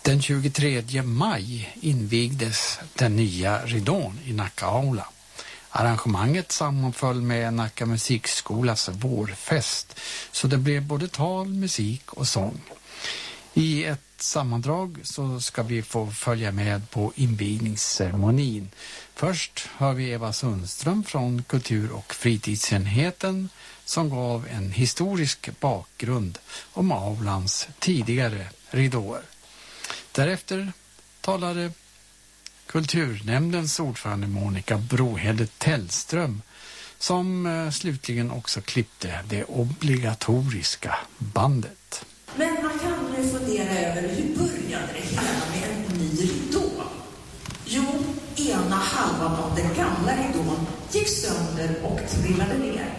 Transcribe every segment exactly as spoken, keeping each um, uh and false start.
Den tjugotredje maj invigdes den nya ridån i Nacka aula. Arrangemanget sammanföll med Nacka musikskolas vårfest, så det blev både tal, musik och sång. I ett sammandrag så ska vi få följa med på invigningsceremonin. Först hör vi Eva Sundström från kultur- och fritidsenheten som gav en historisk bakgrund om aulans tidigare ridåer. Därefter talade kulturnämndens ordförande Monica Brohede Tellström som eh, slutligen också klippte det obligatoriska bandet. Men man kan ju fundera över hur började det hela med en ny ridå? Jo, ena halvan av den gamla ridån gick sönder och trillade ner.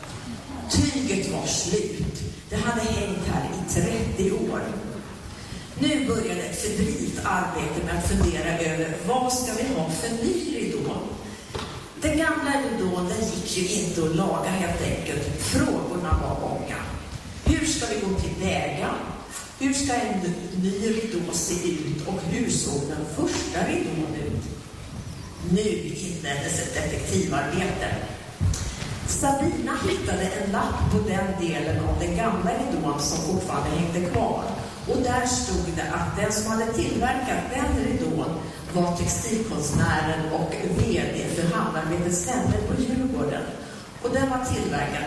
Tyget var slut. Det hade hängt här i trettio år. Nu började ett febrilt arbete med att fundera över vad ska vi ha för ny ridå. Den gamla ridån den gick ju inte att laga helt enkelt. Frågorna var många. Hur ska vi gå till väga? Hur ska en ny ridå se ut och hur såg den första ridån ut? Nu inleddes ett detektivarbete. Sabina hittade en lapp på den delen av den gamla ridån som fortfarande hängde kvar. Och där stod det att den som hade tillverkat den ridån var textilkonstnären och vd för Handarbetets vänner på Djurgården. Och den var tillverkad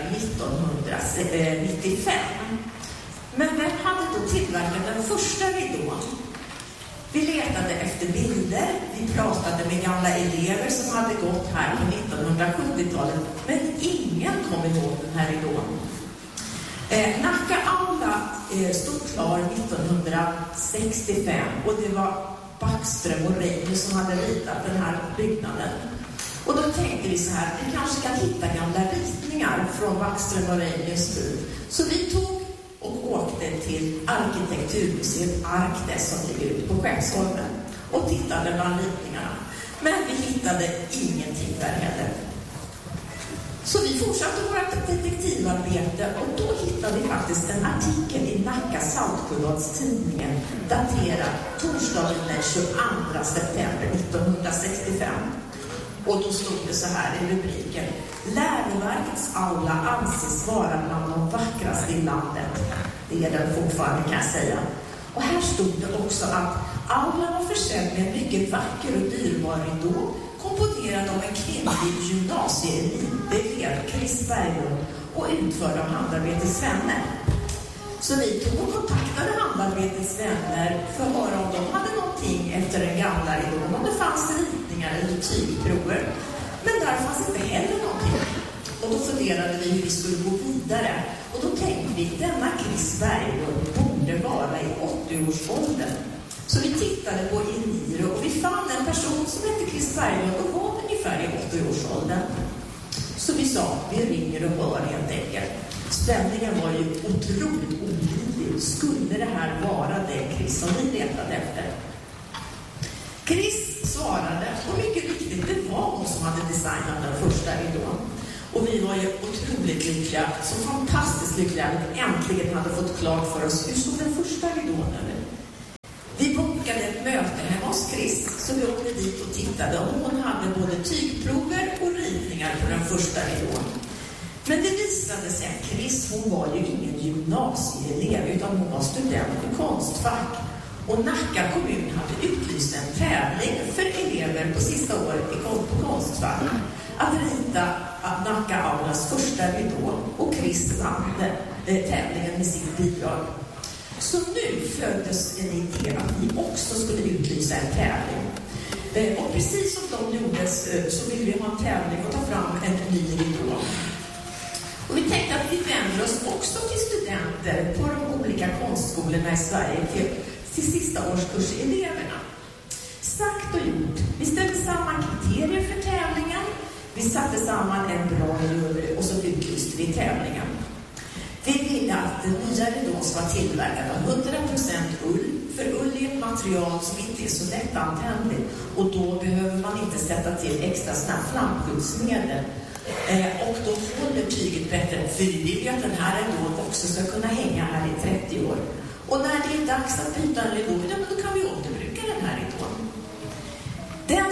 nittonhundranittiofem. Men vem hade då tillverkat den första ridån? Vi letade efter bilder, vi pratade med gamla elever som hade gått här på nittonhundrasjuttiotalet, men ingen kom ihåg den här ridån. Eh, Nacka aula eh, stod klar nittonhundrasextiofem och det var Backström och Reine som hade ritat den här byggnaden. Och då tänkte vi så här, vi kanske kan hitta gamla ritningar från Backström och Reines tid. Så vi tog och åkte till Arkitekturmuseet Arkdes som ligger ute på Skeppsholmen och tittade bland ritningarna. Men vi hittade ingenting där heller. Så vi fortsatte vårt detektivarbete och då hittade vi faktiskt en artikel i Nacka Saltsjöbadstidningen daterad torsdagen den tjugoandra september nittonhundrasextiofem. Och då stod det så här i rubriken: Läroverkets aula anses vara bland de vackraste i landet. Det är den fortfarande, kan jag säga. Och här stod det också att aulan var försedd med en mycket vacker och dyrbar ridå komponerad av en kvinnlig gymnasieelev, Chris Berglund, och utförd av Handarbetets vänner. Så vi tog och kontaktade Handarbetets vänner för att höra om de hade någonting efter den gamla ridån, om det fanns ritningar eller tygprover. Men där fanns inte heller någonting. Och då funderade vi hur vi skulle gå vidare. Och då tänkte vi, denna Chris Berglund borde vara i åttio-årsåldern. Så vi tittade på Eniro och vi fann en person som hette Chris Berglund och var ungefär i åttio-årsåldern. Så vi sa, vi ringer och hör helt enkelt. Stämningen var ju otroligt olidlig. Skulle det här vara det Chris som vi letade efter? Chris svarade, och mycket riktigt, det var hon som hade designat den första ridån. Och vi var ju otroligt lyckliga, så fantastiskt lyckliga att vi äntligen hade fått klart för oss hur såg den första ridån över. Vi bokade ett möte hemma hos Chris, så vi åkte dit och tittade om hon hade både tygprover och ritningar på den första ridån. Men det visade sig att Chris, hon var ju ingen gymnasieelev utan hon var student i konstfack. Och Nacka kommun hade utlyst en tävling för elever på sista året i konstfack att rita att Nacka aulas första ridå, och Chris vann tävlingen med sitt bidrag. Så nu föddes en idé att vi också skulle utlysa en tävling. Och precis som de gjorde så ville vi ha en tävling och ta fram en ny ridå. Och vi tänkte att vi vänder oss också till studenter på de olika konstskolorna i Sverige, till, till sista årskurseleverna. Sagt och gjort. Vi ställde samman kriterier för tävlingen. Vi satte samman en bra jury och så utlyste vi tävlingen. Vi ville att den nya ridån ska vara tillverkad av hundra procent ull. För ull är ett material som inte är så lättantändligt. Och då behöver man inte sätta till extra snabbt flamskyddsmedel. Eh, och då håller tyget bättre. För vi vill ju att den här ridån också ska kunna hänga här i trettio år. Och när det är dags att byta en ridå, då kan vi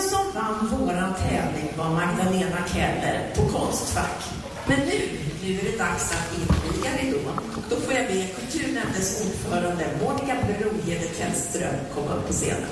Den som vann våran tävling var Magdalena Keller på Konstfack. Men nu, nu är det dags att inviga ridån. Då får jag be kulturnämndens ordförande Monica Brohede Kjellström komma upp på scenen.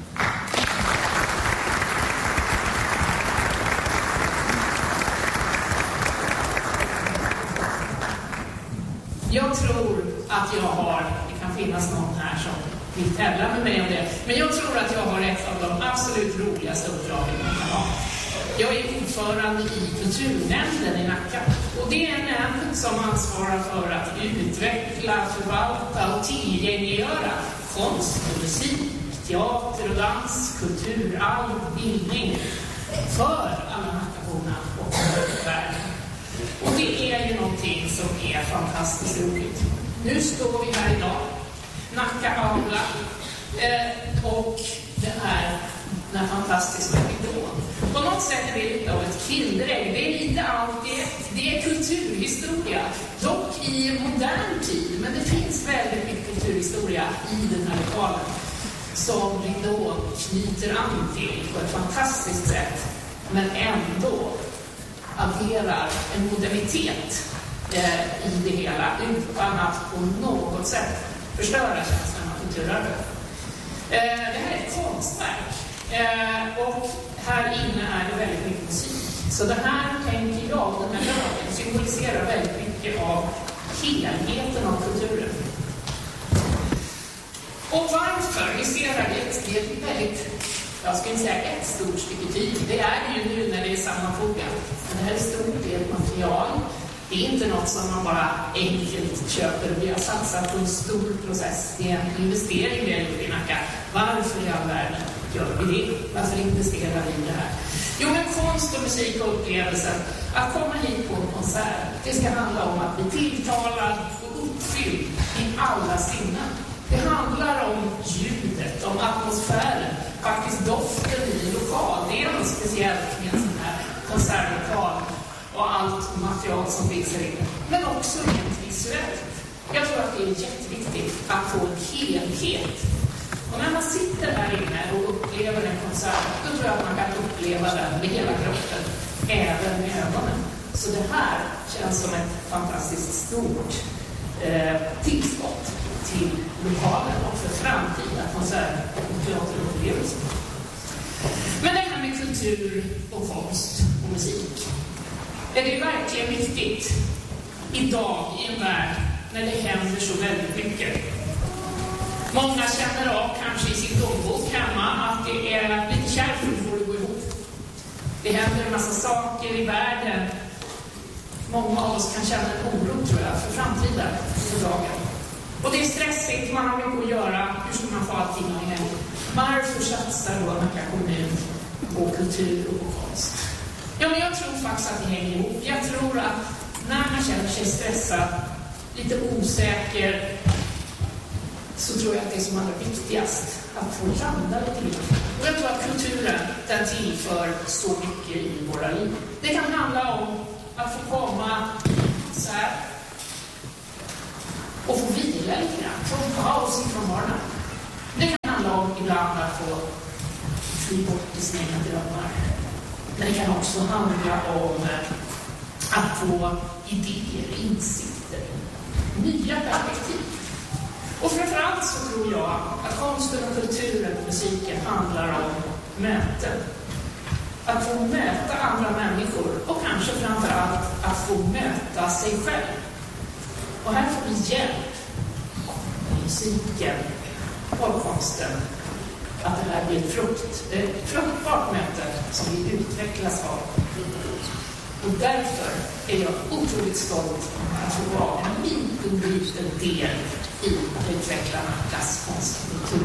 Jag tror att jag har, det kan finnas någon här som vill tävla med mig om det, men jag tror att jag har ett av de absolut roligaste uppdragen man kan ha. Jag är ordförande i kulturnämnden i Nacka, och det är en nämnd som ansvarar för att utveckla, förvalta och tillgängliggöra konst och musik, teater och dans, kulturarv och bildning för alla Nackaborna och för världen. Och det är ju någonting som är fantastiskt roligt. Nu står vi här idag, Nacka Aula, eh, och det är den fantastiska ridån. På något sätt är det lite av ett kinderägg. Det är lite allt, det, det är kulturhistoria, dock i modern tid, men det finns väldigt mycket kulturhistoria i den här lokalen som ridån knyter an till på ett fantastiskt sätt, men ändå adderar en modernitet eh, i det hela utan att på något sätt förstöra känslan av kulturarvet. Eh, det här är ett konstverk eh, och här inne är det väldigt mycket musik. Så det här tänker jag, den här lagen symboliserar väldigt mycket av helheten av kulturen. Och varför? Vi ser här det, det är ett väldigt, jag skulle inte säga ett stort stycke tid. Det är det ju nu när det är sammanfogat. Men det här är stort, det är ett material. Det är inte något som man bara enkelt köper. Vi har satsat på en stor process. Det är en investering vi har gjort i Nacka. Varför i all världen gör vi det? Varför investerar vi i det här? Jo, men konst och musik och upplevelser. Att komma hit på en konsert, det ska handla om att bli tilltalad och uppfylld i alla sinnen. Det handlar om ljudet, om atmosfären, faktiskt doften i lokal. Det är något speciellt med en sån här konsertlokal och allt material som finns här inne. Men också rent visuellt. Jag tror att det är jätteviktigt att få en helhet. Och när man sitter här inne och upplever en konsert, då tror jag att man kan uppleva den med hela kroppen, även med ögonen. Så det här känns som ett fantastiskt stort eh, tillskott till lokalen och för framtida konserter och teaterupplevelser. Men det här med kultur och konst och musik, är det verkligen viktigt idag i en värld när det händer så väldigt mycket? Många känner av kanske i sin plånbok hemma att det är lite kärvt för att gå ihop. Det händer en massa saker i världen. Många av oss kan känna en oro, tror jag, för framtiden, för dagen. Och det är stressigt, man har mycket att göra. Hur ska man få allting att hända? Varför satsar då Nacka kommun på kultur och på konst? Ja, men jag tror faktiskt att det hänger ihop. Jag tror att när man känner sig stressad, lite osäker, så tror jag att det är som allra viktigast att få landa lite grann. Och jag tror att kulturen, den tillför så mycket i våra liv. Det kan handla om att få komma så här och få vila lite grann, få en paus ifrån vardagen. Det kan handla om ibland att få fly bort i sina egna drömmar. Men det kan också handla om att få idéer, insikter, nya perspektiv. Och framförallt så tror jag att konsten och kulturen och musiken handlar om möten. Att få möta andra människor och kanske framförallt att få möta sig själv. Och här får vi hjälp med musiken och konsten att det här blir ett frukt, ett fruktbart möte som vi utvecklas av. Och därför är jag otroligt stolt att få vara en liten, liten del i att utveckla Nackas konst och kultur.